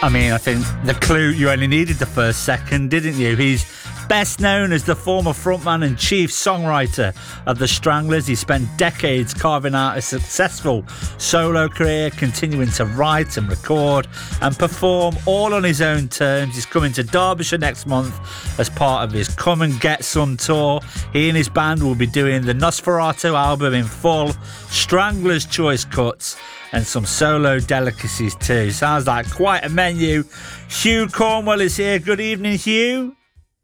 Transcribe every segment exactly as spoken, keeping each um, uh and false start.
I mean, I think the clue, you only needed the first second, didn't you? He's best known as the former frontman and chief songwriter of the Stranglers. He spent decades carving out a successful solo career, continuing to write and record and perform all on his own terms. He's coming to Derbyshire next month as part of his Come and Get Some tour. He and his band will be doing the Nosferatu album in full, Stranglers choice cuts, and some solo delicacies too. Sounds like quite a menu. Hugh Cornwell is here. Good evening, Hugh.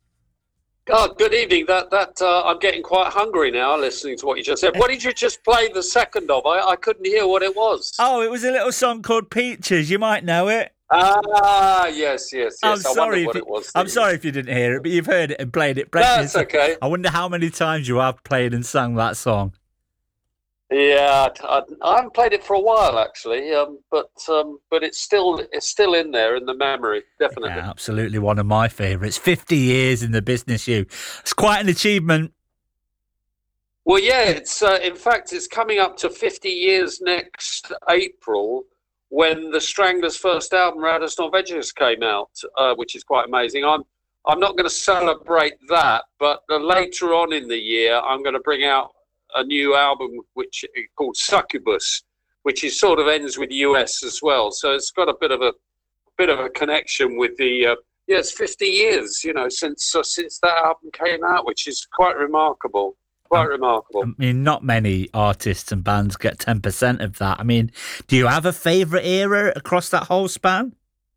Oh, good evening. That that uh, I'm getting quite hungry now listening to what you just said. What did you just play the second of? I, I couldn't hear what it was. Oh, it was a little song called Peaches. You might know it. Ah, yes, yes, yes. I'm I sorry. what If it was. I'm sorry if you didn't hear it, but you've heard it and played it. That's okay. I wonder how many times you have played and sung that song. Yeah, I, I haven't played it for a while actually, um, but um, but it's still it's still in there in the memory, definitely. Yeah, absolutely one of my favourites. Fifty years in the business, Hugh. It's quite an achievement. Well, yeah, it's uh, in fact it's coming up to fifty years next April when the Stranglers' first album, Raddest Norvegius, came out, uh, which is quite amazing. I'm I'm not going to celebrate that, but uh, later on in the year I'm going to bring out a new album which is called Succubus, which is sort of ends with U S as well. So it's got a bit of a bit of a connection with the uh, yeah. It's fifty years, you know, since uh, since that album came out, which is quite remarkable. Quite um, remarkable. I mean, not many artists and bands get ten percent of that. I mean, do you have a favourite era across that whole span?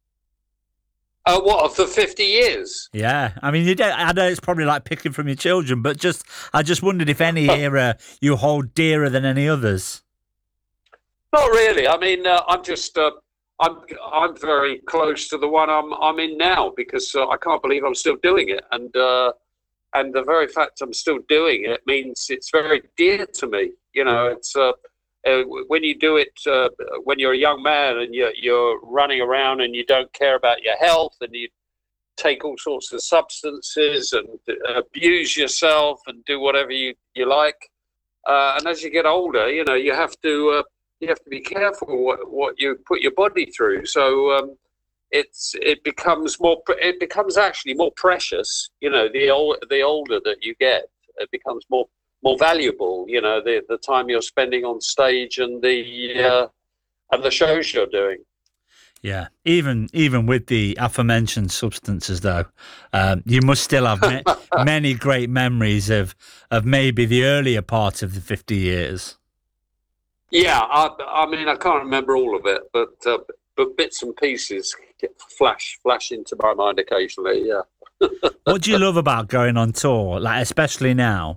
Uh, what, of the fifty years? Yeah, I mean, you don't. I know it's probably like picking from your children, but just I just wondered if any era you hold dearer than any others. Not really. I mean, uh, I'm just uh, I'm I'm very close to the one I'm I'm in now because uh, I can't believe I'm still doing it, and uh, and the very fact I'm still doing it means it's very dear to me. You know, it's. Uh, Uh, when you do it, uh, when you're a young man and you're, you're running around and you don't care about your health and you take all sorts of substances and abuse yourself and do whatever you, you like. Uh, and as you get older, you know, you have to uh, you have to be careful what, what you put your body through. So um, it's it becomes more it becomes actually more precious. You know, the old, the older that you get, it becomes more. more valuable, you know, the the time you're spending on stage and the uh, and the shows you're doing. Yeah, even even with the aforementioned substances, though, um, you must still have ma- many great memories of of maybe the earlier part of the fifty years. Yeah, I, I mean, I can't remember all of it, but uh, but bits and pieces get flash flash into my mind occasionally. Yeah. What do you love about going on tour, like especially now?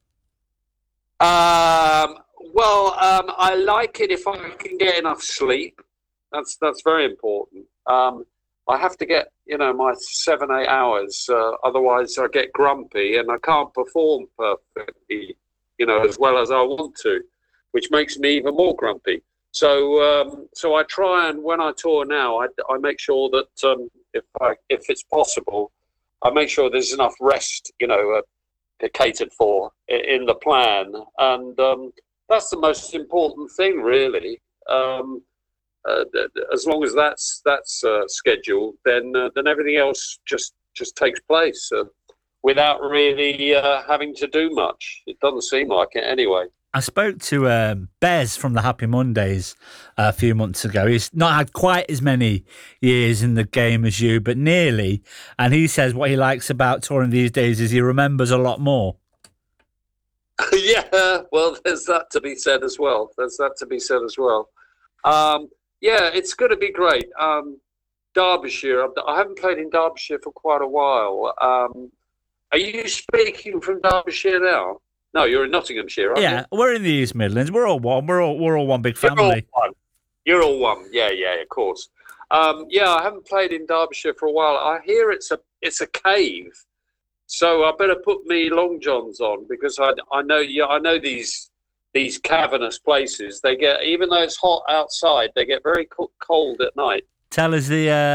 Um, well, um, I like it if I can get enough sleep. That's that's very important. Um, I have to get, you know, my seven, eight hours. Uh, otherwise, I get grumpy and I can't perform perfectly, you know, as well as I want to, which makes me even more grumpy. So, um, so I try and when I tour now, I, I make sure that um, if I, if it's possible, I make sure there's enough rest, you know. Uh, catered for in the plan, and um, that's the most important thing, really. Um, uh, as long as that's that's uh, scheduled, then uh, then everything else just just takes place uh, without really uh, having to do much. It doesn't seem like it anyway. I spoke to um, Bez from the Happy Mondays a few months ago. He's not had quite as many years in the game as you, but nearly. And he says what he likes about touring these days is he remembers a lot more. Yeah, well, there's that to be said as well. There's that to be said as well. Um, yeah, it's going to be great. Um, Derbyshire, I haven't played in Derbyshire for quite a while. Um, are you speaking from Derbyshire now? No, you're in Nottinghamshire, aren't yeah, you? We're in the East Midlands. We're all one. We're all we're all one big family. You're all one. You're all one. Yeah, yeah, of course. Um, yeah, I haven't played in Derbyshire for a while. I hear it's a it's a cave, so I better put me long johns on because I I know yeah I know these these cavernous places. They get even though it's hot outside, they get very cold at night. Tell us the. Uh...